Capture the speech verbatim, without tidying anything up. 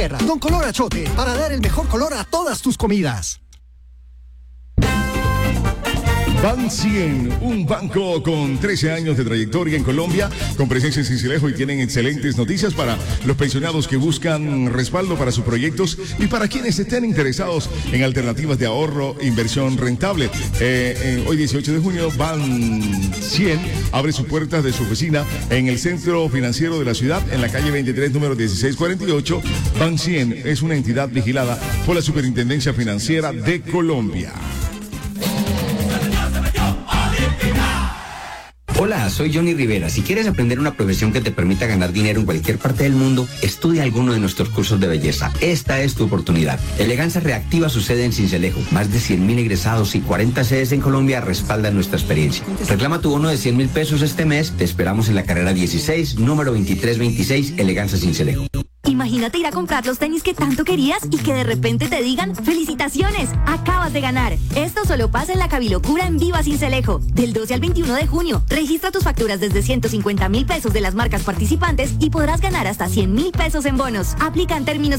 Don Color Achote, para dar el mejor color a todas tus comidas. Ban cien, un banco con trece años de trayectoria en Colombia, con presencia en Sincelejo, y tienen excelentes noticias para los pensionados que buscan respaldo para sus proyectos y para quienes estén interesados en alternativas de ahorro e inversión rentable. Eh, eh, hoy dieciocho de junio, Ban cien abre sus puertas de su oficina en el centro financiero de la ciudad, en la calle veintitrés, número dieciséis cuarenta y ocho. Ban cien es una entidad vigilada por la Superintendencia Financiera de Colombia. Hola, soy Johnny Rivera. Si quieres aprender una profesión que te permita ganar dinero en cualquier parte del mundo, estudia alguno de nuestros cursos de belleza. Esta es tu oportunidad. Eleganza reactiva su sede en Sincelejo. Más de cien mil egresados y cuarenta sedes en Colombia respaldan nuestra experiencia. Reclama tu bono de cien mil pesos este mes. Te esperamos en la carrera dieciséis, número veintitrés veintiséis, Eleganza Sincelejo. Imagínate ir a comprar los tenis que tanto querías y que de repente te digan ¡felicitaciones! ¡Acabas de ganar! Esto solo pasa en la Cabilocura en Viva Sincelejo. Del doce al veintiuno de junio. Registra tus facturas desde ciento cincuenta mil pesos de las marcas participantes y podrás ganar hasta cien mil pesos en bonos. Aplican términos y